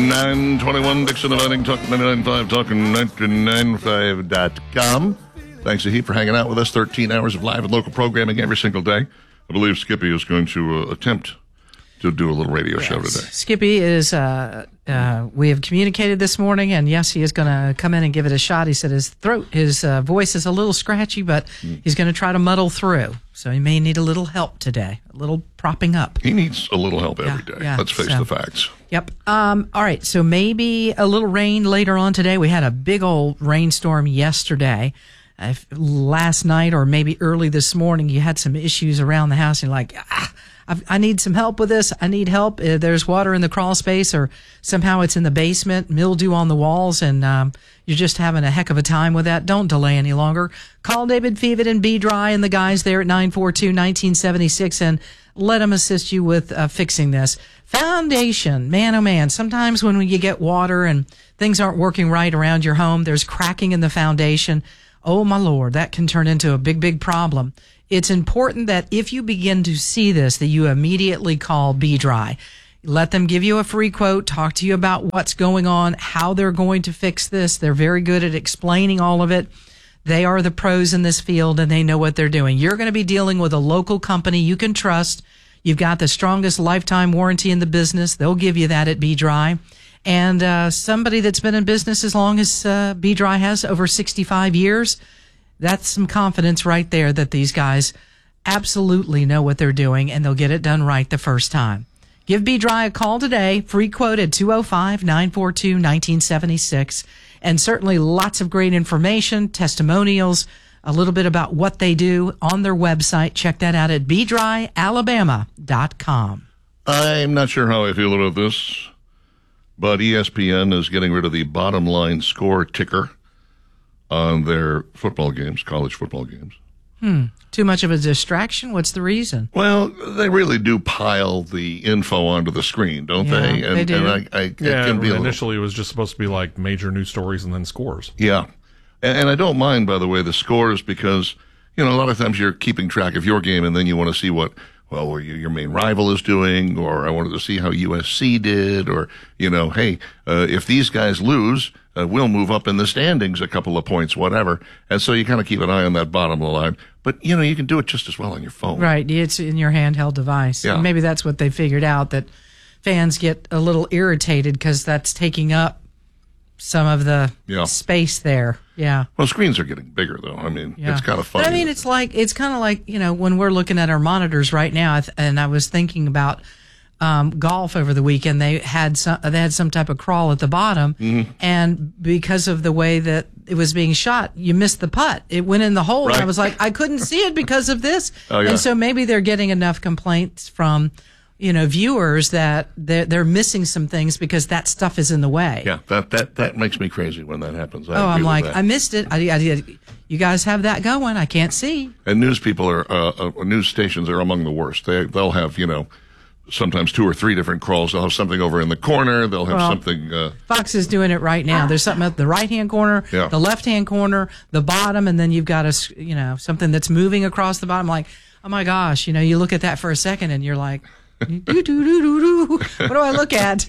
921 Dixon Dividing Talk 99.5 Talking 995.com. Thanks a heap for hanging out with us. 13 hours of live and local programming every single day. I believe Skippy is going to attempt to do a little radio show today. Skippy is, we have communicated this morning, and yes, he is going to come in and give it a shot. He said his voice is a little scratchy, but he's going to try to muddle through. So he may need a little help today, a little propping up. He needs a little help every day. Yeah, Let's face the facts. Yep. All right, so maybe a little rain later on today. We had a big old rainstorm yesterday. Last night or maybe early this morning, you had some issues around the house, and you're like, I need some help with this. I need help. There's water in the crawl space, or somehow it's in the basement, mildew on the walls, and you're just having a heck of a time with that. Don't delay any longer. Call David Fevid and Be Dry and the guys there at 942-1976 and let them assist you with fixing this. Foundation, man, oh man, sometimes when you get water and things aren't working right around your home, there's cracking in the foundation. Oh, my Lord, that can turn into a big, big problem. It's important that if you begin to see this, that you immediately call Be Dry. Let them give you a free quote, talk to you about what's going on, how they're going to fix this. They're very good at explaining all of it. They are the pros in this field, and they know what they're doing. You're going to be dealing with a local company you can trust. You've got the strongest lifetime warranty in the business. They'll give you that at Be Dry. And somebody that's been in business as long as Be Dry has, over 65 years, that's some confidence right there that these guys absolutely know what they're doing, and they'll get it done right the first time. Give Be Dry a call today. Free quote at 205-942-1976. And certainly lots of great information, testimonials, a little bit about what they do on their website. Check that out at BeDryAlabama.com. I'm not sure how I feel about this, but ESPN is getting rid of the bottom line score ticker on their football games, college football games. Too much of a distraction? What's the reason? Well, they really do pile the info onto the screen, don't they? And, they do. And it can be initially it was just supposed to be like major news stories and then scores. Yeah. And I don't mind, by the way, the scores because, a lot of times you're keeping track of your game and then you want to see what your main rival is doing, or I wanted to see how USC did, or, hey, if these guys lose, we'll move up in the standings a couple of points, whatever. And so you kind of keep an eye on that bottom of the line. But, you can do it just as well on your phone. Right. It's in your handheld device. Yeah. And maybe that's what they figured out, that fans get a little irritated because that's taking up some of the space there. Yeah. Well, screens are getting bigger, though. I mean, it's kind of funny. But, it's kind of like, when we're looking at our monitors right now, and I was thinking about golf over the weekend. They had some type of crawl at the bottom, and because of the way that it was being shot, you missed the putt. It went in the hole, right. And I was like, I couldn't see it because of this. Oh, yeah. And so maybe they're getting enough complaints from viewers that they're missing some things because that stuff is in the way. Yeah, that makes me crazy when that happens. I'm like, I missed it. You guys have that going. I can't see. And news stations are among the worst. They'll have, sometimes 2 or 3 different crawls. They'll have something over in the corner. They'll have something. Fox is doing it right now. There's something at the right-hand corner, the left-hand corner, the bottom, and then you've got something that's moving across the bottom. Like, oh my gosh, you look at that for a second and you're like, what do I look at?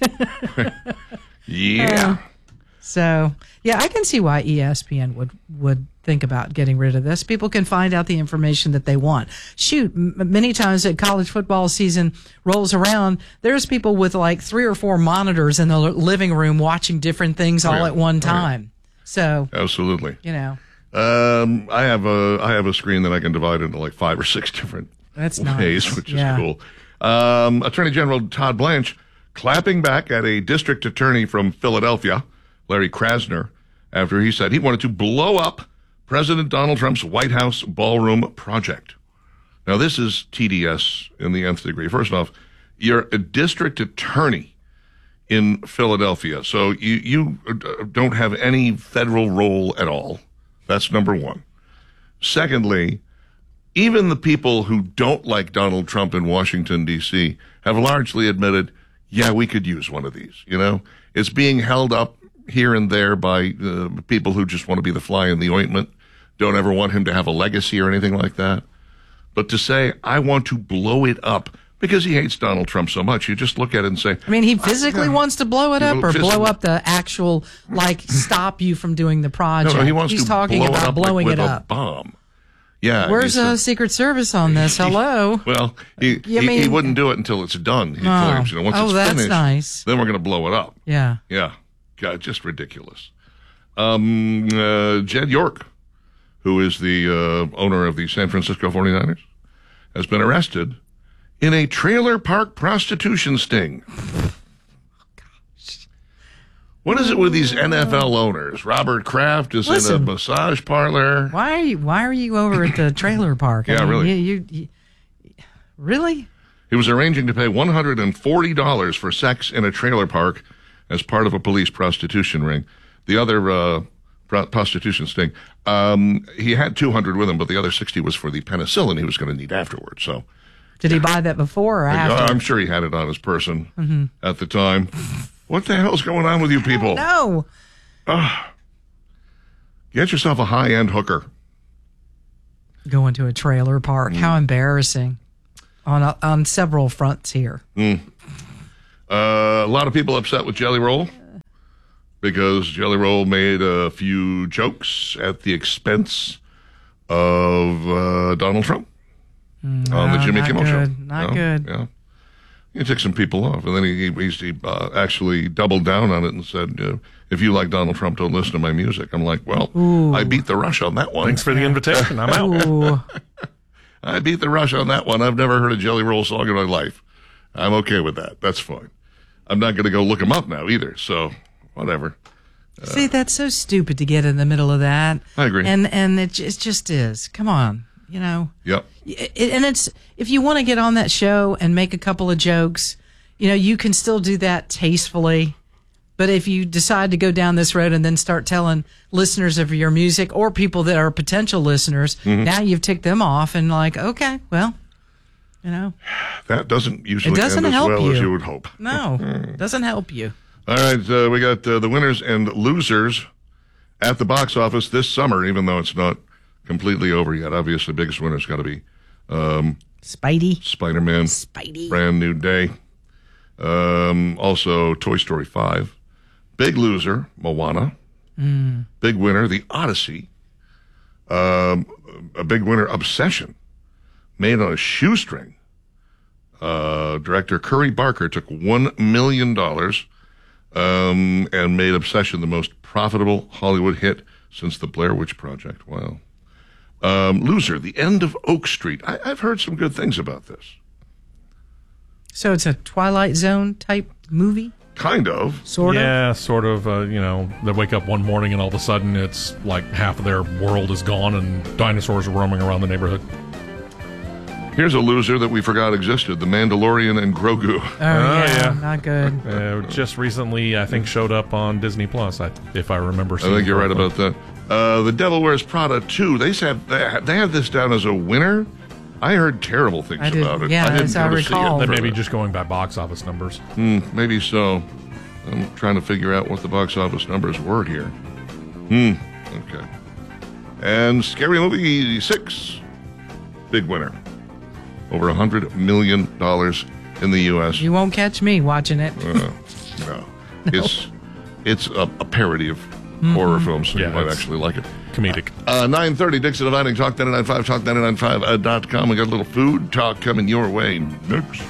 Yeah. So, I can see why ESPN would think about getting rid of this. People can find out the information that they want. Shoot, many times that college football season rolls around, there's people with like 3 or 4 monitors in the living room watching different things all at one time. So, absolutely. I have a screen that I can divide into like 5 or 6 different ways, nice. Which is cool. Attorney General Todd Blanche clapping back at a district attorney from Philadelphia, Larry Krasner, after he said he wanted to blow up President Donald Trump's White House ballroom project. Now, this is TDS in the nth degree. First off, you're a district attorney in Philadelphia, so you don't have any federal role at all. That's number one. Secondly, even the people who don't like Donald Trump in Washington, D.C., have largely admitted, we could use one of these. It's being held up here and there by people who just want to be the fly in the ointment, don't ever want him to have a legacy or anything like that. But to say, I want to blow it up because he hates Donald Trump so much. You just look at it and say, I mean, he physically wants to blow it up or physically- blow up the actual, stop you from doing the project. no, he wants He's to talking blow about it up blowing with it a up. bomb. Yeah. Where's the Secret Service on this? Hello? Well, he wouldn't do it until it's done. He claims, once it's that's finished, nice. then we're going to blow it up. Yeah. Yeah. God, just ridiculous. Jed York, who is the owner of the San Francisco 49ers, has been arrested in a trailer park prostitution sting. What is it with these NFL owners? Robert Kraft is in a massage parlor. Why are you over at the trailer park? Yeah, really. You really? He was arranging to pay $140 for sex in a trailer park as part of a police prostitution ring. The other prostitution sting, he had 200 with him, but the other 60 was for the penicillin he was going to need afterwards. So, did he buy that before or after? I'm sure he had it on his person at the time. What the hell's going on with you people? No. Get yourself a high-end hooker. Going to a trailer park. How embarrassing. On several fronts here. A lot of people upset with Jelly Roll because Jelly Roll made a few jokes at the expense of Donald Trump on the Jimmy Kimmel Show. Not good. Yeah. He took some people off, and then he actually doubled down on it and said, if you like Donald Trump, don't listen to my music. I'm like, well, I beat the rush on that one. Thanks for the invitation. I'm out. Ooh. I beat the rush on that one. I've never heard a Jelly Roll song in my life. I'm okay with that. That's fine. I'm not going to go look him up now either, so whatever. See, that's so stupid to get in the middle of that. I agree. And it just is. Come on, Yep. And it's, if you want to get on that show and make a couple of jokes, you can still do that tastefully. But if you decide to go down this road and then start telling listeners of your music or people that are potential listeners, now you've ticked them off and okay, well, That doesn't usually It doesn't end as help well you. as you would hope. no, doesn't help you. All right, we got the winners and losers at the box office this summer, even though it's not completely over yet. Obviously, the biggest winner's got to be Spidey. Spider-Man, Brand New Day. Also, Toy Story 5. Big loser, Moana. Big winner, The Odyssey. A big winner, Obsession. Made on a shoestring. Director Curry Barker took $1 million and made Obsession the most profitable Hollywood hit since the Blair Witch Project. Wow. Loser, The End of Oak Street. I've heard some good things about this. So it's a Twilight Zone type movie? Kind of. Sort of? Yeah, sort of. They wake up one morning and all of a sudden it's like half of their world is gone and dinosaurs are roaming around the neighborhood. Here's a loser that we forgot existed, The Mandalorian and Grogu. Oh, yeah, not good. Just recently, I think, showed up on Disney Plus, if I remember. I think you're right about that. The Devil Wears Prada 2, they said they had this down as a winner. I heard terrible things about it. Yeah, I didn't as I go to see recall. it. Then maybe just going by box office numbers. Maybe so. I'm trying to figure out what the box office numbers were here. Okay. And Scary Movie 6, big winner. Over $100 million in the U.S. You won't catch me watching it. No. It's a parody of horror films, so Yeah, you might it's actually like it. Comedic. 9:30, Dixon Dividing, Talk 99.5, talk995.com. We got a little food talk coming your way next.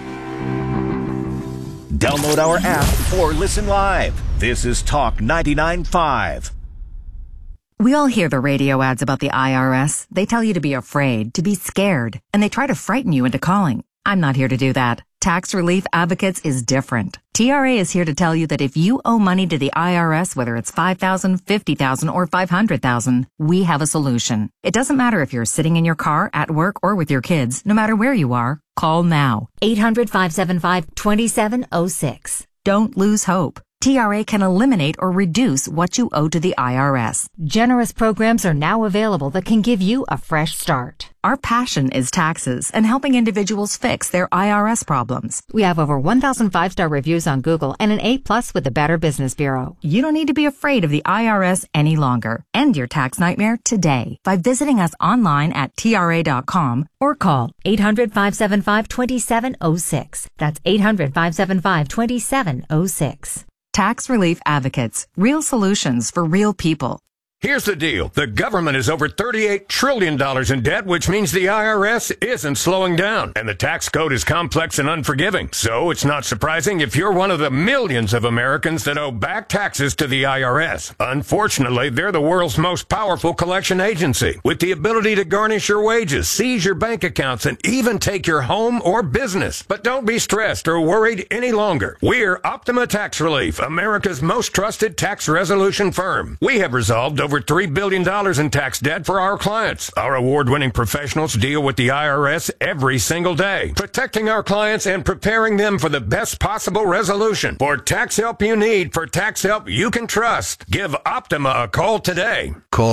Download our app or listen live. This is Talk 99.5. We all hear the radio ads about the IRS. They tell you to be afraid, to be scared, and they try to frighten you into calling. I'm not here to do that. Tax Relief Advocates is different. TRA is here to tell you that if you owe money to the IRS, whether it's $5,000, $50,000, or $500,000, we have a solution. It doesn't matter if you're sitting in your car, at work, or with your kids. No matter where you are, call now. 800-575-2706. Don't lose hope. TRA can eliminate or reduce what you owe to the IRS. Generous programs are now available that can give you a fresh start. Our passion is taxes and helping individuals fix their IRS problems. We have over 1,000 5-star reviews on Google and an A+ with the Better Business Bureau. You don't need to be afraid of the IRS any longer. End your tax nightmare today by visiting us online at TRA.com or call 800-575-2706. That's 800-575-2706. Tax Relief Advocates. Real solutions for real people. Here's the deal. The government is over $38 trillion in debt, which means the IRS isn't slowing down. And the tax code is complex and unforgiving. So it's not surprising if you're one of the millions of Americans that owe back taxes to the IRS. Unfortunately, they're the world's most powerful collection agency, with the ability to garnish your wages, seize your bank accounts, and even take your home or business. But don't be stressed or worried any longer. We're Optima Tax Relief, America's most trusted tax resolution firm. We have resolved over $3 billion in tax debt for our clients. Our award-winning professionals deal with the IRS every single day, protecting our clients and preparing them for the best possible resolution. For tax help you need, for tax help you can trust, give Optima a call today. Call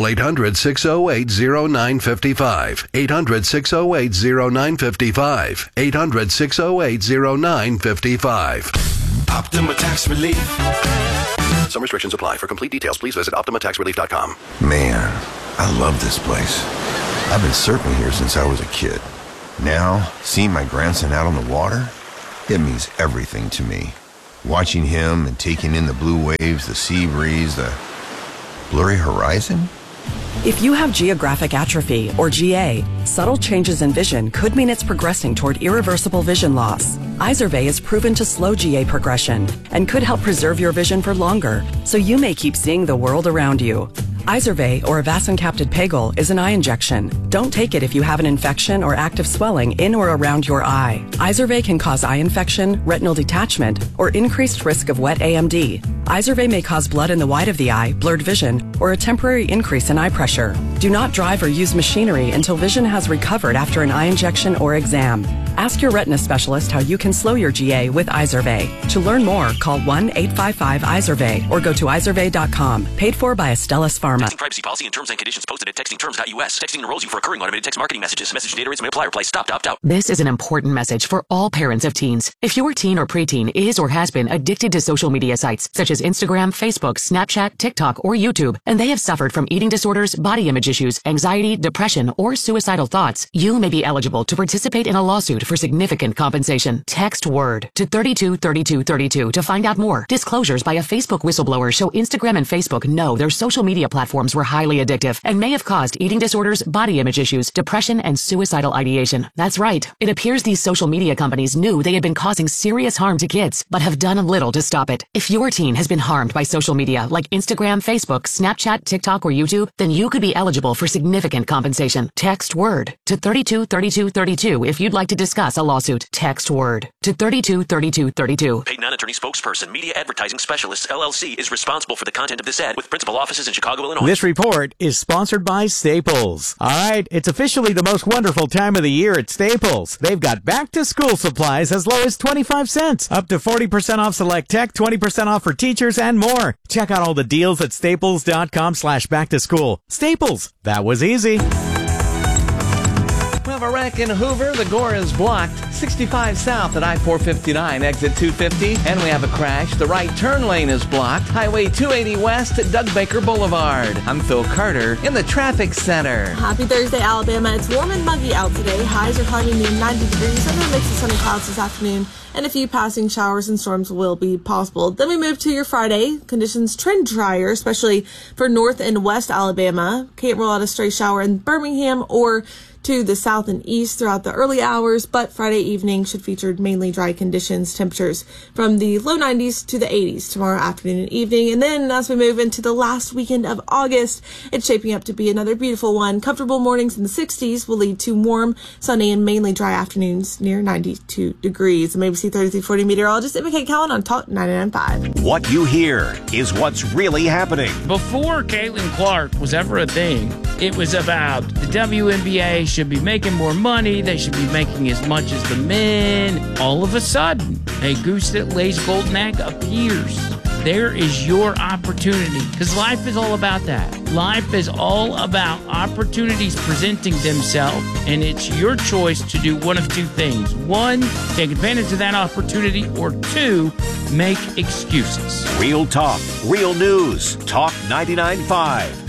800-608-0955. 800-608-0955. 800-608-0955. Optima Tax Relief. Some restrictions apply. For complete details, please visit OptimaTaxRelief.com. Man, I love this place. I've been surfing here since I was a kid. Now, seeing my grandson out on the water, it means everything to me. Watching him and taking in the blue waves, the sea breeze, the blurry horizon. If you have geographic atrophy, or GA, subtle changes in vision could mean it's progressing toward irreversible vision loss. Izervay is proven to slow GA progression and could help preserve your vision for longer, so you may keep seeing the world around you. Izervay, or avacincaptad pegol, is an eye injection. Don't take it if you have an infection or active swelling in or around your eye. Izervay can cause eye infection, retinal detachment, or increased risk of wet AMD. Izervay may cause blood in the white of the eye, blurred vision, or a temporary increase in eye pressure. Do not drive or use machinery until vision has recovered after an eye injection or exam. Ask your retina specialist how you can slow your GA with Izervay. To learn more, call 1-855-IZERVAY or go to izervay.com. Paid for by Astellas Pharma. Texting privacy policy and terms and conditions posted at textingterms.us. Texting enrolls you for recurring automated text marketing messages. Message data rates may apply. Reply stop to opt out. This is an important message for all parents of teens. If your teen or preteen is or has been addicted to social media sites such as Instagram, Facebook, Snapchat, TikTok, or YouTube, and they have suffered from eating disorders, body image issues, anxiety, depression, or suicidal thoughts, you may be eligible to participate in a lawsuit for significant compensation. Text WORD to 323232 to find out more. Disclosures by a Facebook whistleblower show Instagram and Facebook know their social media platforms were highly addictive and may have caused eating disorders, body image issues, depression, and suicidal ideation. That's right. It appears these social media companies knew they had been causing serious harm to kids, but have done little to stop it. If your teen has been harmed by social media like Instagram, Facebook, Snapchat, TikTok, or YouTube, then you could be eligible for significant compensation. Text WORD to 323232 if you'd like to discuss a lawsuit. Text WORD to 323232. Paid non-attorney spokesperson, Media Advertising Specialists, LLC, is responsible for the content of this ad with principal offices in Chicago, Illinois. This report is sponsored by Staples. All right, it's officially the most wonderful time of the year at Staples. They've got back-to-school supplies as low as 25 cents, up to 40% off select tech, 20% off for teachers, and more. Check out all the deals at staples.com/back-to-school. Staples, that was easy. We have a wreck in Hoover. The Gore is blocked. 65 south at I-459, exit 250. And we have a crash. The right turn lane is blocked. Highway 280 west at Doug Baker Boulevard. I'm Phil Carter in the traffic center. Happy Thursday, Alabama. It's warm and muggy out today. Highs are climbing near 90 degrees and a mix of sunny clouds this afternoon. And a few passing showers and storms will be possible. Then we move to your Friday. Conditions trend drier, especially for north and west Alabama. Can't rule out a stray shower in Birmingham or to the south and east throughout the early hours, but Friday evening should feature mainly dry conditions, temperatures from the low 90s to the 80s tomorrow afternoon and evening. And then as we move into the last weekend of August, it's shaping up to be another beautiful one. Comfortable mornings in the 60s will lead to warm, sunny, and mainly dry afternoons near 92 degrees. And ABC 3340 meteorologist Emma K. Cowan on Talk 99.5. What you hear is what's really happening. Before Caitlin Clark was ever a thing, it was about the WNBA should be making more money. They should be making as much as the men. All of a sudden, a goose that lays golden egg appears. there is your opportunity. Because life is all about that. Life is all about opportunities presenting themselves, and it's your choice to do one of two things. One, take advantage of that opportunity, or two, make excuses. Real talk, real news. Talk 99.5.